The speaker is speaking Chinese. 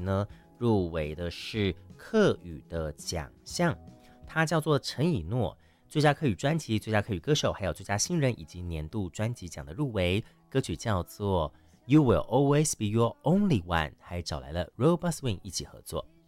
呢，入围的是客语的奖项，它叫做陈以诺，最佳客语专辑、最佳客语歌手，还有最佳新人以及年度专辑奖的入围。歌曲叫做 You Will Always Be Your Only One， 还找来了 Robert Swing 一起合作。